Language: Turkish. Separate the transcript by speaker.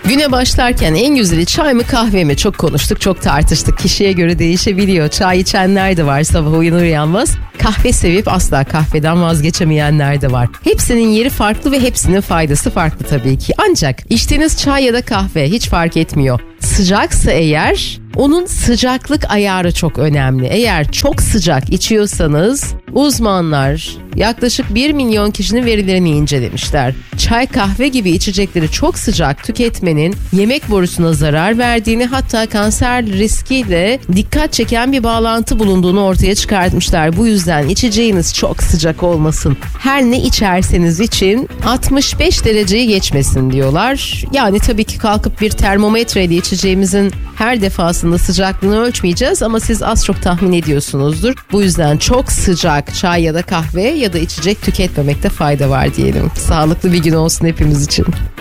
Speaker 1: Güne başlarken en güzeli çay mı kahve mi? Çok konuştuk, çok tartıştık. Kişiye göre değişebiliyor. Çay içenler de var sabah uyanır uyanmaz. Kahve sevip asla kahveden vazgeçemeyenler de var. Hepsinin yeri farklı ve hepsinin faydası farklı tabii ki. Ancak içtiğiniz çay ya da kahve hiç fark etmiyor. Sıcaksa eğer onun sıcaklık ayarı çok önemli. Eğer çok sıcak içiyorsanız uzmanlar yaklaşık 1 milyon kişinin verilerini incelemişler. Çay, kahve gibi içecekleri çok sıcak tüketmenin yemek borusuna zarar verdiğini, hatta kanser riskiyle dikkat çeken bir bağlantı bulunduğunu ortaya çıkartmışlar. Bu yüzden içeceğiniz çok sıcak olmasın. Her ne içerseniz için 65 dereceyi geçmesin diyorlar. Yani tabii ki kalkıp bir termometreyle içeceğimizin her defasında sıcaklığını ölçmeyeceğiz ama siz az çok tahmin ediyorsunuzdur. Bu yüzden çok sıcak çay ya da kahve ya da içecek tüketmemekte fayda var diyelim. Sağlıklı bir gün olsun hepimiz için.